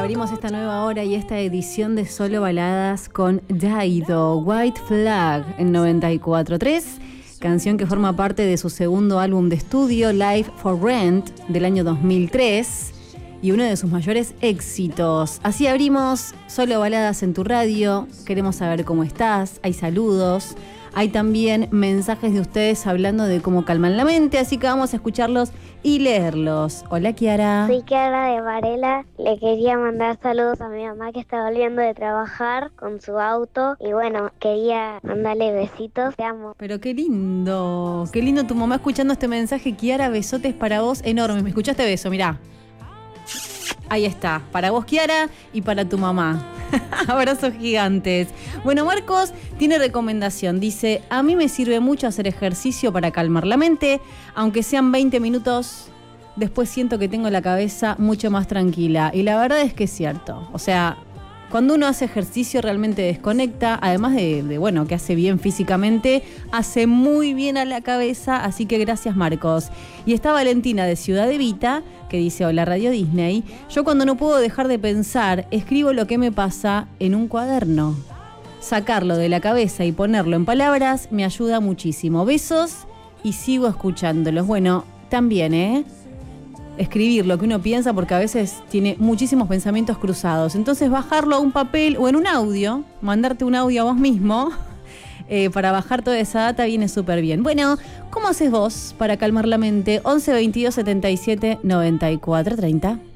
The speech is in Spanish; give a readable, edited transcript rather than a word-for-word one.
abrimos esta nueva hora y esta edición de Solo Baladas con Dido, White Flag en 94.3, canción que forma parte de su segundo álbum de estudio, Life for Rent, del año 2003, y uno de sus mayores éxitos. Así abrimos Solo Baladas en tu radio. Queremos saber cómo estás, hay saludos, hay también mensajes de ustedes hablando de cómo calman la mente, así que vamos a escucharlos y leerlos. Hola, Kiara. Soy Kiara de Varela. Le quería mandar saludos a mi mamá que está volviendo de trabajar con su auto. Y bueno, quería mandarle besitos. Te amo. Pero qué lindo tu mamá escuchando este mensaje. Kiara, besotes para vos enormes. ¿Me escuchaste? Beso, mirá. Ahí está, para vos, Kiara, y para tu mamá. Abrazos gigantes. Bueno, Marcos tiene recomendación. Dice, a mí me sirve mucho hacer ejercicio para calmar la mente, aunque sean 20 minutos, después siento que tengo la cabeza mucho más tranquila. Y la verdad es que es cierto. O sea, cuando uno hace ejercicio realmente desconecta, además de bueno, que hace bien físicamente, hace muy bien a la cabeza, así que gracias, Marcos. Y está Valentina de Ciudad Evita, que dice, hola Radio Disney, yo cuando no puedo dejar de pensar, escribo lo que me pasa en un cuaderno. Sacarlo de la cabeza y ponerlo en palabras me ayuda muchísimo. Besos y sigo escuchándolos. Bueno, también, escribir lo que uno piensa, porque a veces tiene muchísimos pensamientos cruzados. Entonces bajarlo a un papel o en un audio, mandarte un audio a vos mismo, para bajar toda esa data viene súper bien. Bueno, ¿cómo haces vos para calmar la mente? 11 22 77 94 30.